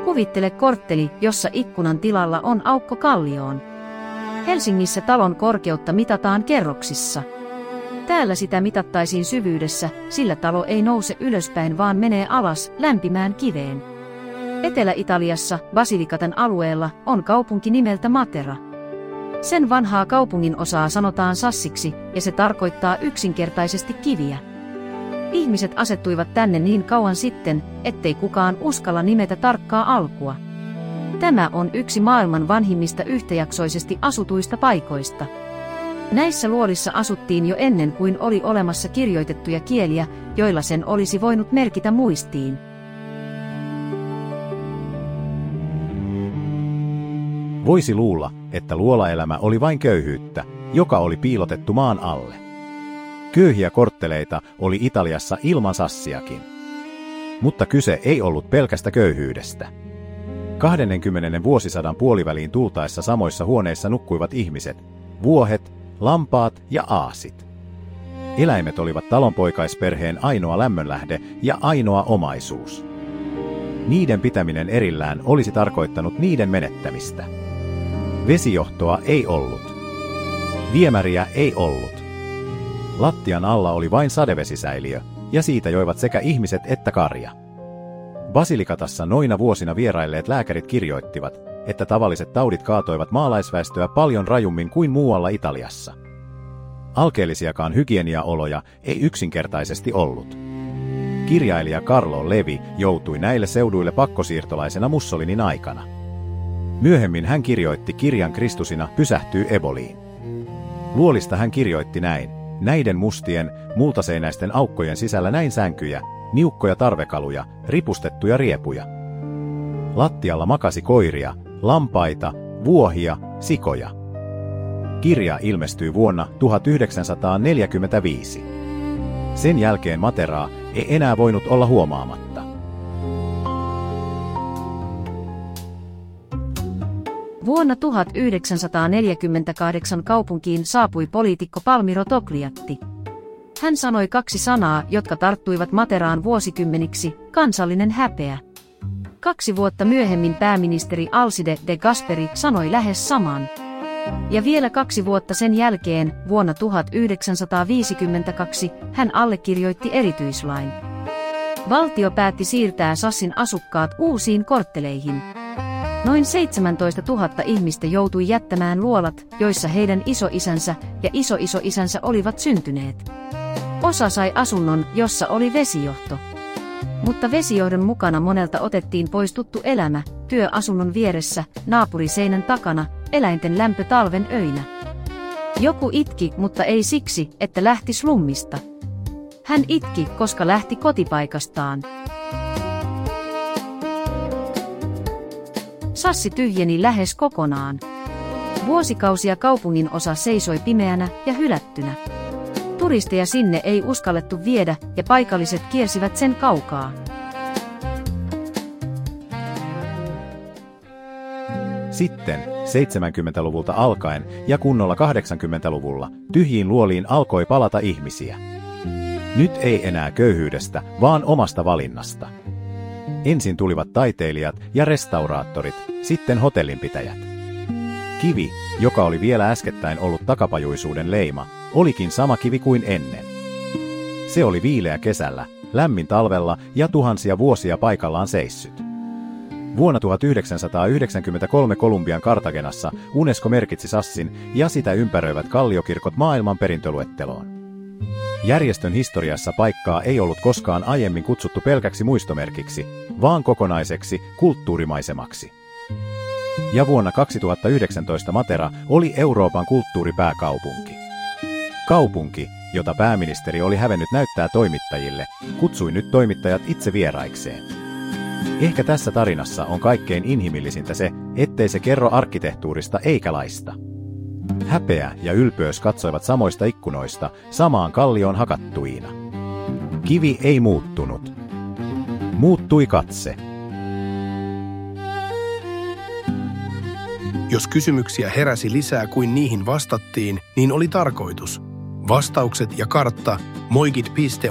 Kuvittele kortteli, jossa ikkunan tilalla on aukko kallioon. Helsingissä talon korkeutta mitataan kerroksissa. Täällä sitä mitattaisiin syvyydessä, sillä talo ei nouse ylöspäin vaan menee alas lämpimään kiveen. Etelä-Italiassa, Basilicatan alueella, on kaupunki nimeltä Matera. Sen vanhaa kaupungin osaa sanotaan Sassiksi, ja se tarkoittaa yksinkertaisesti kiviä. Ihmiset asettuivat tänne niin kauan sitten, ettei kukaan uskalla nimetä tarkkaa alkua. Tämä on yksi maailman vanhimmista yhtäjaksoisesti asutuista paikoista. Näissä luolissa asuttiin jo ennen kuin oli olemassa kirjoitettuja kieliä, joilla sen olisi voinut merkitä muistiin. Voisi luulla, että luolaelämä oli vain köyhyyttä, joka oli piilotettu maan alle. Köyhiä kortteleita oli Italiassa ilman Sassiakin. Mutta kyse ei ollut pelkästä köyhyydestä. 20. vuosisadan puoliväliin tultaessa samoissa huoneissa nukkuivat ihmiset, vuohet, lampaat ja aasit. Eläimet olivat talonpoikaisperheen ainoa lämmönlähde ja ainoa omaisuus. Niiden pitäminen erillään olisi tarkoittanut niiden menettämistä. Vesijohtoa ei ollut. Viemäriä ei ollut. Lattian alla oli vain sadevesisäiliö, ja siitä joivat sekä ihmiset että karja. Basilicatassa noina vuosina vierailleet lääkärit kirjoittivat, että tavalliset taudit kaatoivat maalaisväestöä paljon rajummin kuin muualla Italiassa. Alkeellisiakaan hygieniaoloja ei yksinkertaisesti ollut. Kirjailija Carlo Levi joutui näille seuduille pakkosiirtolaisena Mussolinin aikana. Myöhemmin hän kirjoitti kirjan Kristusina pysähtyy eboliin. Luolista hän kirjoitti näin: näiden mustien, multaseinäisten aukkojen sisällä näin sänkyjä, niukkoja tarvekaluja, ripustettuja riepuja. Lattialla makasi koiria, lampaita, vuohia, sikoja. Kirja ilmestyi vuonna 1945. Sen jälkeen Materaa ei enää voinut olla huomaamatta. Vuonna 1948 kaupunkiin saapui poliitikko Palmiro Togliatti. Hän sanoi 2 sanaa, jotka tarttuivat Materaan vuosikymmeniksi: kansallinen häpeä. 2 vuotta myöhemmin pääministeri Alcide de Gasperi sanoi lähes saman. Ja vielä 2 vuotta sen jälkeen, vuonna 1952, hän allekirjoitti erityislain. Valtio päätti siirtää Sassin asukkaat uusiin kortteleihin. Noin 17 000 ihmistä joutui jättämään luolat, joissa heidän isoisänsä ja isoisoisänsä olivat syntyneet. Osa sai asunnon, jossa oli vesijohto. Mutta vesijohdon mukana monelta otettiin pois tuttu elämä, työ asunnon vieressä, naapuriseinän takana, eläinten lämpö talven öinä. Joku itki, mutta ei siksi, että lähti slummista. Hän itki, koska lähti kotipaikastaan. Sassi tyhjeni lähes kokonaan. Vuosikausia kaupungin osa seisoi pimeänä ja hylättynä. Turisteja sinne ei uskallettu viedä ja paikalliset kiersivät sen kaukaa. Sitten 70-luvulta alkaen ja kunnolla 80-luvulla tyhjiin luoliin alkoi palata ihmisiä. Nyt ei enää köyhyydestä, vaan omasta valinnasta. Ensin tulivat taiteilijat ja restauraattorit, sitten hotellinpitäjät. Kivi, joka oli vielä äskettäin ollut takapajuisuuden leima, olikin sama kivi kuin ennen. Se oli viileä kesällä, lämmin talvella ja tuhansia vuosia paikallaan seissyt. Vuonna 1993 Kolumbian Cartagenassa UNESCO merkitsi Sassin ja sitä ympäröivät kalliokirkot maailmanperintöluetteloon. Järjestön historiassa paikkaa ei ollut koskaan aiemmin kutsuttu pelkäksi muistomerkiksi, vaan kokonaiseksi kulttuurimaisemaksi. Ja vuonna 2019 Matera oli Euroopan kulttuuripääkaupunki. Kaupunki, jota pääministeri oli hävennyt näyttää toimittajille, kutsui nyt toimittajat itse vieraikseen. Ehkä tässä tarinassa on kaikkein inhimillisintä se, ettei se kerro arkkitehtuurista eikä laista. Häpeä ja ylpeys katsoivat samoista ikkunoista, samaan kallioon hakattuina. Kivi ei muuttunut. Muuttui katse. Jos kysymyksiä heräsi lisää kuin niihin vastattiin, niin oli tarkoitus. Vastaukset ja kartta moigit.org.